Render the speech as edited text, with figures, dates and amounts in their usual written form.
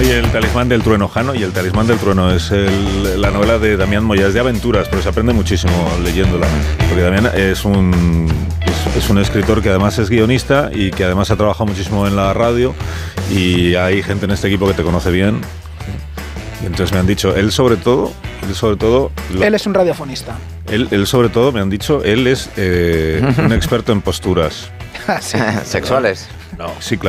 leí El talismán del trueno, Jano, y El talismán del trueno es la novela de Damián Moya, es de aventuras, pero se aprende muchísimo leyéndola, porque Damián es un escritor que además es guionista y que además ha trabajado muchísimo en la radio, y hay gente en este equipo que te conoce bien. Y entonces me han dicho, él sobre todo... Él es un radiofonista. Él sobre todo, me han dicho, él es un experto en posturas. Sí. ¿Sexuales? No, sí, claro.